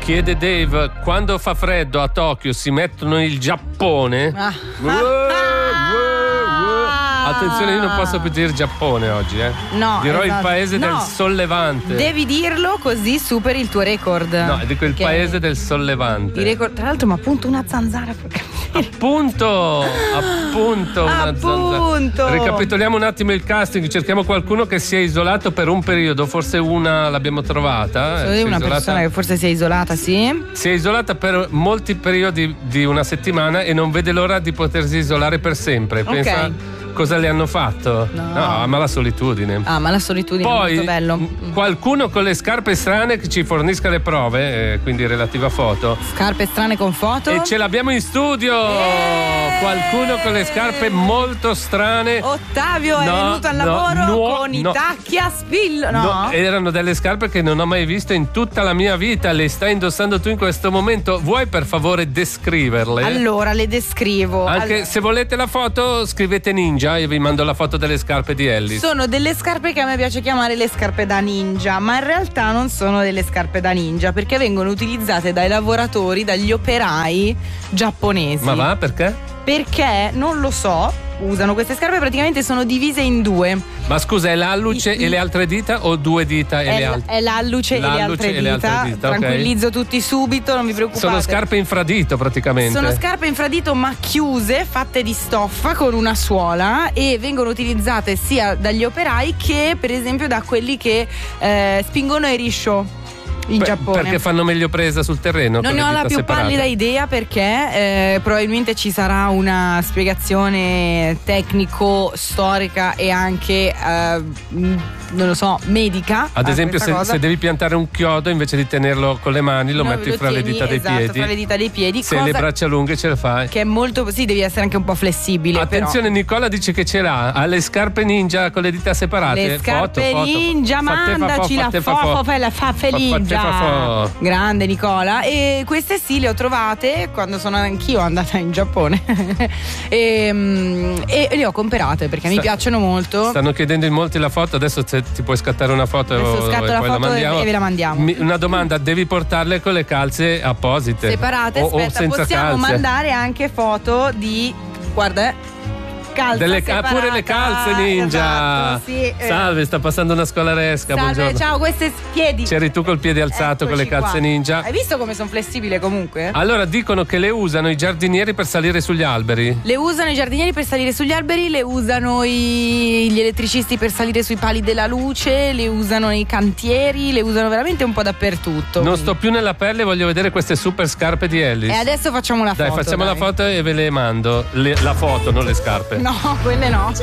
Chiede Dave, quando fa freddo a Tokyo si mettono il Giappone? Attenzione, io non posso più dire Giappone oggi, No, dirò esatto. il paese del sollevante. Devi dirlo così superi il tuo record. No, dico il paese del sollevante. Il record, tra l'altro, ma appunto una zanzara. Appunto, una zanzara. Ricapitoliamo un attimo il casting, cerchiamo qualcuno che sia isolato per un periodo, forse una l'abbiamo trovata. Una persona che forse si è isolata, sì. Si è isolata per molti periodi di una settimana e non vede l'ora di potersi isolare per sempre. Pensa cosa le hanno fatto? No, ama la solitudine. Ama la solitudine, poi, molto bello. Qualcuno con le scarpe strane che ci fornisca le prove, quindi relativa foto. Scarpe strane con foto. E ce l'abbiamo in studio! Qualcuno con le scarpe molto strane. Ottavio è venuto al lavoro con i tacchi a spillo. No, erano delle scarpe che non ho mai visto in tutta la mia vita. Le stai indossando tu in questo momento? Vuoi per favore descriverle? Allora, le descrivo. Anche se volete la foto, scrivete ninja. Io vi mando la foto delle scarpe di Ellis. Sono delle scarpe che a me piace chiamare le scarpe da ninja, ma in realtà non sono delle scarpe da ninja perché vengono utilizzate dai lavoratori, dagli operai giapponesi. Ma va, perché? Perché non lo so. Usano queste scarpe, praticamente sono divise in due. Ma scusa, è l'alluce e le altre dita o due dita e le altre? È l'alluce e le altre dita. Tranquillizzo tutti subito, non vi preoccupate. Sono scarpe infradito praticamente. Sono scarpe infradito ma chiuse, fatte di stoffa con una suola e vengono utilizzate sia dagli operai che per esempio da quelli che spingono i risciò. In Giappone. Perché fanno meglio presa sul terreno? Non ne ho la più pallida idea perché probabilmente ci sarà una spiegazione tecnico-storica e anche non lo so, medica. Ad esempio se devi piantare un chiodo invece di tenerlo con le mani lo metti fra le dita dei piedi. Fra le dita dei piedi. Se hai le braccia lunghe ce le fai. Che è molto, sì, devi essere anche un po' flessibile. Attenzione, però. Nicola dice che ce l'ha, ha le scarpe ninja con le dita separate. Le scarpe ninja, mandaci la foto, fai la faffelingia. Grande Nicola. E queste sì le ho trovate quando sono anch'io andata in Giappone e le ho comprate perché mi piacciono molto. Stanno chiedendo in molti la foto, adesso ti puoi scattare una foto. Adesso scatto la foto e ve la mandiamo. Una domanda, devi portarle con le calze apposite separate? O senza possiamo calze? mandare anche foto di, guarda, pure le calze ninja. Esatto, sì. Salve, sta passando una scolaresca. Salve, buongiorno. ciao, questi piedi. C'eri tu col piede alzato. Eccoci con le calze ninja. Hai visto come sono flessibile comunque? Allora dicono che le usano i giardinieri per salire sugli alberi. Le usano i giardinieri per salire sugli alberi, le usano gli elettricisti per salire sui pali della luce, le usano i cantieri, le usano veramente un po' dappertutto. Non sto più nella pelle, voglio vedere queste super scarpe di Ellis. E adesso facciamo la foto. Dai, facciamo la foto e ve le mando. La foto, non le scarpe. No, quelle no.